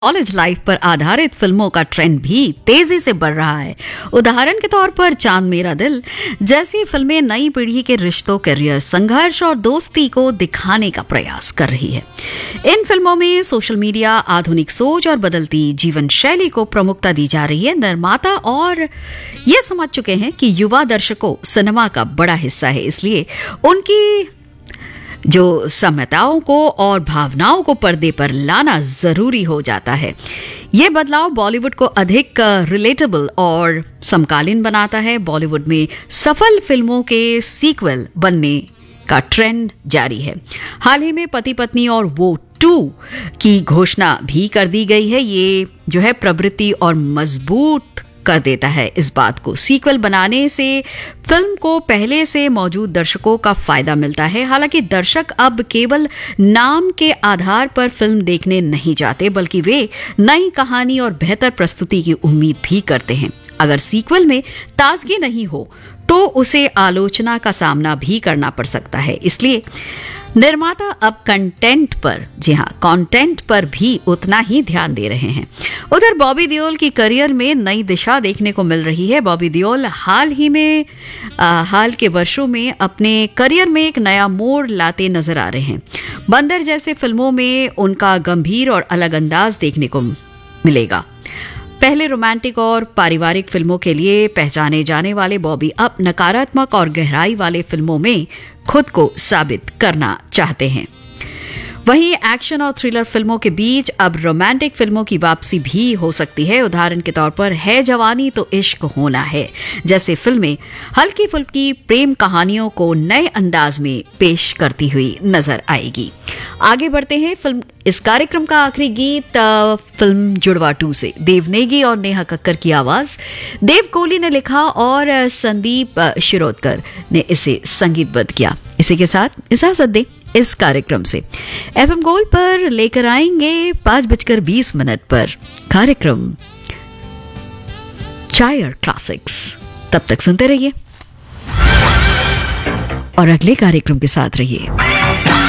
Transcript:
College life पर आधारित फिल्मों का ट्रेंड भी तेजी से बढ़ रहा है। उदाहरण के तौर पर चांद मेरा दिल जैसी फिल्में नई पीढ़ी के रिश्तों, करियर, संघर्ष और दोस्ती को दिखाने का प्रयास कर रही है। इन फिल्मों में सोशल मीडिया, आधुनिक सोच और बदलती जीवन शैली को प्रमुखता दी जा रही है। निर्माता और ये समझ चुके हैं कि युवा दर्शकों सिनेमा का बड़ा हिस्सा है, इसलिए उनकी जो समताओं को और भावनाओं को पर्दे पर लाना जरूरी हो जाता है। यह बदलाव बॉलीवुड को अधिक रिलेटेबल और समकालीन बनाता है। बॉलीवुड में सफल फिल्मों के सीक्वल बनने का ट्रेंड जारी है। हाल ही में पति पत्नी और वो 2 की घोषणा भी कर दी गई है। ये जो है प्रवृत्ति और मजबूत कर देता है इस बात को। सीक्वल बनाने से फिल्म को पहले से मौजूद दर्शकों का फायदा मिलता है। हालांकि दर्शक अब केवल नाम के आधार पर फिल्म देखने नहीं जाते, बल्कि वे नई कहानी और बेहतर प्रस्तुति की उम्मीद भी करते हैं। अगर सीक्वल में ताजगी नहीं हो तो उसे आलोचना का सामना भी करना पड़ सकता है। इसलिए निर्माता अब कंटेंट पर, जी हाँ, कंटेंट पर भी उतना ही ध्यान दे रहे हैं। उधर बॉबी देओल की करियर में नई दिशा देखने को मिल रही है। बॉबी देओल हाल के वर्षों में अपने करियर में एक नया मोड़ लाते नजर आ रहे हैं। बंदर जैसे फिल्मों में उनका गंभीर और अलग अंदाज देखने को मिलेगा। पहले रोमांटिक और पारिवारिक फिल्मों के लिए पहचाने जाने वाले बॉबी अब नकारात्मक और गहराई वाले फिल्मों में खुद को साबित करना चाहते हैं। वहीं एक्शन और थ्रिलर फिल्मों के बीच अब रोमांटिक फिल्मों की वापसी भी हो सकती है। उदाहरण के तौर पर है जवानी तो इश्क होना है जैसे फिल्में हल्की फुल्की प्रेम कहानियों को नए अंदाज में पेश करती हुई नजर आएगी। आगे बढ़ते हैं। इस कार्यक्रम का आखिरी गीत फिल्म जुड़वा 2 से देव नेगी और नेहा कक्कर की आवाज देव कोहली ने लिखा और संदीप शिरोडकर ने इसे संगीतबद्ध किया। इसी के साथ इजाजत दें इस कार्यक्रम से। एफएम गोल्ड पर लेकर आएंगे 5:20 पर कार्यक्रम चाय और क्लासिक्स। तब तक सुनते रहिए और अगले कार्यक्रम के साथ रहिए।